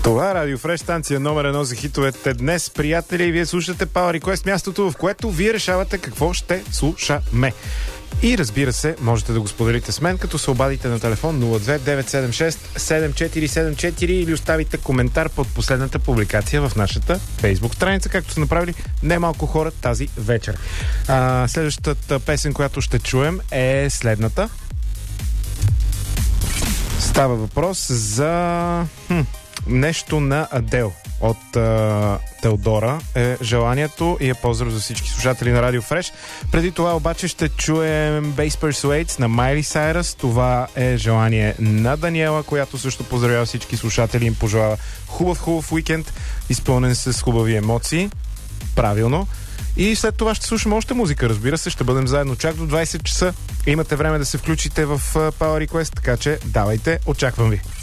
Това е Радио Фреш, станция номер 1 за хитовете. Днес, приятели, вие слушате Power Request, мястото, в което вие решавате какво ще слушаме. И разбира се, можете да го споделите с мен, като се обадите на телефон 02976-7474 или оставите коментар под последната публикация в нашата Facebook страница, както са направили немалко хора тази вечер. Следващата песен, която ще чуем, е следната. Става въпрос за нещо на Адел от Теодора е желанието и е поздрав за всички слушатели на Радио Фреш. Преди това обаче ще чуем Base Persuades на Майли Сайръс. Това е желание на Даниела, която също поздравява всички слушатели и им пожелава хубав уикенд, изпълнен с хубави емоции. Правилно. И след това ще слушаме още музика, разбира се. Ще бъдем заедно чак до 20 часа. Имате време да се включите в Power Request, така че давайте, очаквам ви.